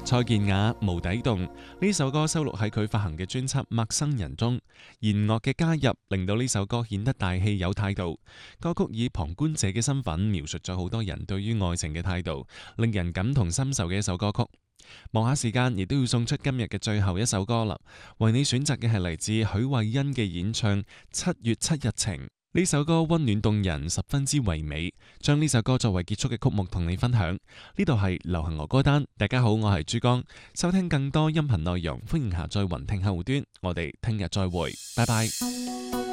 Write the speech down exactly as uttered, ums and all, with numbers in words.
蔡健雅《無底洞》呢首歌收錄喺佢發行嘅專輯《陌生人》中，弦樂嘅加入令到呢首歌顯得大氣有態度。歌曲以旁觀者嘅身份描述咗好多人對於愛情嘅態度，令人感同身受嘅一首歌曲。望下時間，亦都要送出今日嘅最後一首歌啦。為你選擇嘅係嚟自許慧欣嘅演唱《七月七日情》。呢首歌溫暖動人，十分之唯美。將呢首歌作為結束嘅曲目同你分享。呢度係流行樂歌單，大家好，我係珠江。收聽更多音頻內容，歡迎下載雲聽客戶端。我哋聽日再會，拜拜。